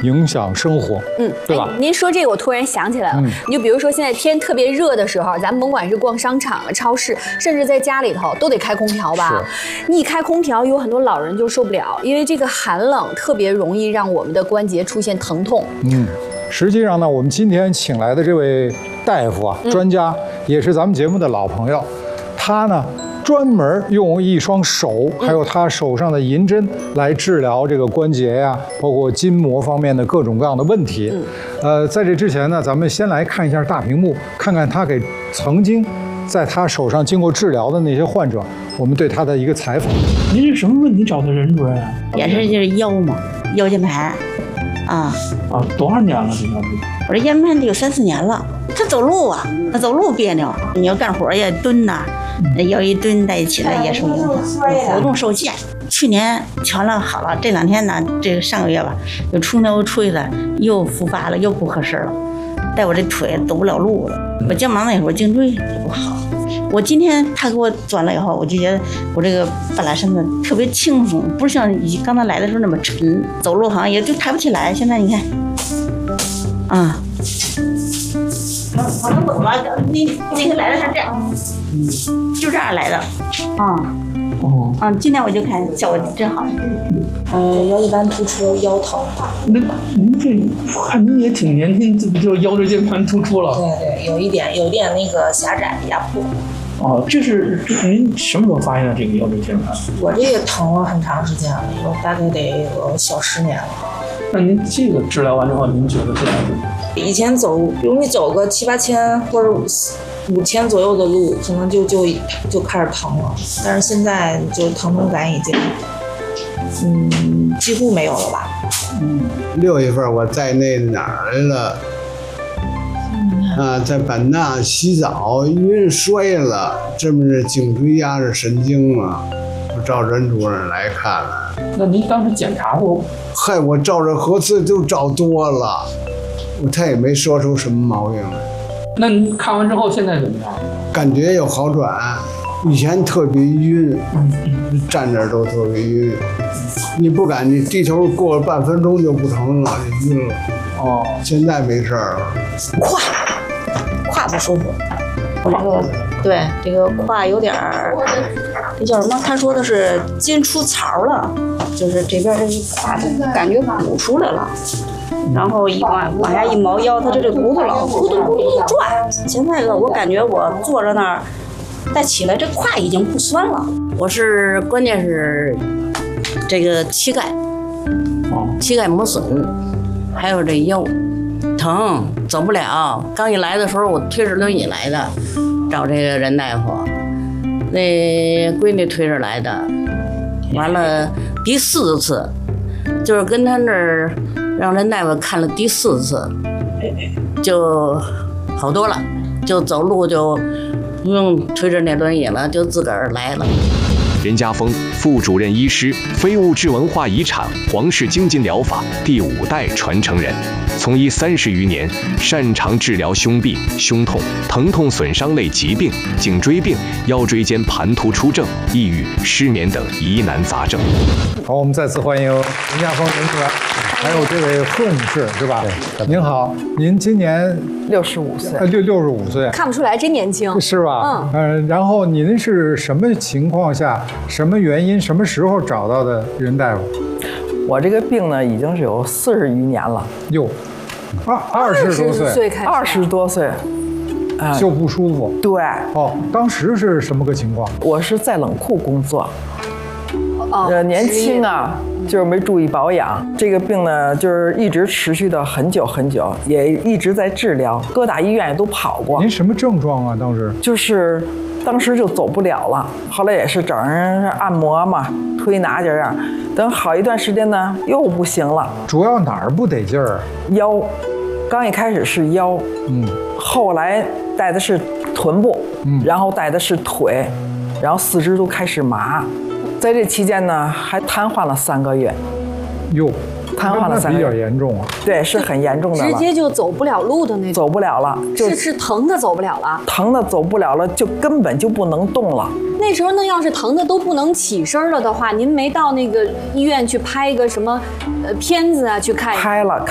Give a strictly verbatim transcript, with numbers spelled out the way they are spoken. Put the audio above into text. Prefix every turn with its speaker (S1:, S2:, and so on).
S1: 影响生活，
S2: 嗯，
S1: 对吧？
S2: 您说这个，我突然想起来了，
S1: 嗯、
S2: 你就比如说现在天特别热的时候，咱们甭管是逛商场啊、超市，甚至在家里头都得开空调吧。你一开空调，有很多老人就受不了，因为这个寒冷特别容易让我们的关节出现疼痛。
S1: 嗯，实际上呢，我们今天请来的这位大夫啊，专家、嗯、也是咱们节目的老朋友，他呢。专门用一双手，还有他手上的银针来治疗这个关节呀、啊，包括筋膜方面的各种各样的问题。嗯、呃，在这之前呢，咱们先来看一下大屏幕，看看他给曾经在他手上经过治疗的那些患者，我们对他的一个采访。
S3: 您是什么问题找的任主任啊？
S4: 也是就是腰嘛，腰间盘，啊
S3: 啊，多少年了这腰间盘？
S4: 我这腰间盘得有三四年了。他走路啊，他走路别扭，你要干活也蹲呐。那腰一蹲在一起来也受影响，活动受限。去年调了好了，这两天呢，这个上个月吧，又春天又吹的，又复发了，又不合适了。带我这腿走不了路了，我肩膀那会儿颈椎也不好。我今天他给我转了以后，我就觉得我这个半拉身子特别轻松，不是像以刚才来的时候那么沉，走路好像也就抬不起来。现在你看，啊。我能走了，你那个来的是这样，就这样来的，啊，哦，啊，今天我就看效果真好。
S5: 呃，腰间盘突出，腰疼。
S3: 那您这看您也挺年轻，这不就腰椎盘突出了？
S5: 对对，有一点，有点那个狭窄压迫。
S3: 哦，这是这您什么时候发现的这个腰椎间盘？
S5: 我这个疼了很长时间了，有大概得有小十年了。
S3: 那您这个治疗完之后，您觉得这样子？
S5: 以前走，比如你走个七八千或者五五千左右的路，可能就就就开始疼了。但是现在就疼痛感已经，嗯，几乎没有了吧。
S6: 嗯，六月份我在那哪儿来了？啊，在版纳洗澡，晕摔了，这不是颈椎压着神经吗？我找任主任来看了。
S3: 那您当时检查过？
S6: 嗨，我照着核磁都照多了。他也没说出什么毛病来。
S3: 那你看完之后现在怎么样？
S6: 感觉有好转，以前特别晕，站着都特别晕，你不敢，你低头过了半分钟就不疼了，就晕了。哦，现在没事儿了。
S5: 胯，胯不舒服。我这个对这个胯有点儿，这叫什么？他说的是筋出槽了，就是这边这一胯感觉鼓出来了。然后一往往下一猫腰，它这这骨头老咕嘟咕嘟一转。现在呢，我感觉我坐着那儿，再起来这胯已经不酸了。
S4: 我是关键是这个膝盖，膝盖磨损，还有这腰疼，走不了。刚一来的时候，我推着轮椅来的，找这个任大夫，那闺女推着来的。完了第四次，就是跟他那儿。让任大夫看了第四次，就好多了，就走路就不用推着那轮椅了，就自个儿来了。
S7: 任家峰，副主任医师，非物质文化遗产皇氏经筋疗法第五代传承人，从医三十余年，擅长治疗胸痹、胸痛、疼痛损伤类疾病、颈椎病、腰椎间盘突出症、抑郁、失眠等疑难杂症。
S1: 好，我们再次欢迎任家峰任主任。还有这位贺女士是吧？对，您好，您今年
S8: 六十五岁，
S1: 呃，六六十五岁，
S2: 看不出来，真年轻，
S1: 是吧？嗯，呃，然后您是什么情况下、什么原因、什么时候找到的任大夫？
S8: 我这个病呢，已经是有四十余年了。
S1: 哟，二二十多岁，
S8: 二十多岁，
S1: 啊，就不舒服。
S8: 对。
S1: 哦，当时是什么个情况？
S8: 我是在冷库工作。哦。呃，年轻啊。就是没注意保养，这个病呢，就是一直持续的很久很久，也一直在治疗，各大医院也都跑过。
S1: 您什么症状啊？当时
S8: 就是当时就走不了了，后来也是找人按摩嘛，推拿这样，等好一段时间呢，又不行了。
S1: 主要哪儿不得劲儿？
S8: 腰，刚一开始是腰，嗯，后来带的是臀部，嗯，然后带的是腿，然后四肢都开始麻。在这期间呢，还瘫痪了三个月。
S1: 哟，
S8: 瘫痪了三个月，
S1: 比较严重啊。
S8: 对，是很严重的了，
S2: 直接就走不了路的那种。
S8: 走不了了，
S2: 就是是疼的走不了了。
S8: 疼的走不了了，就根本就不能动了。
S2: 那时候那要是疼的都不能起身了的话，您没到那个医院去拍个什么呃片子啊去看？
S8: 拍了。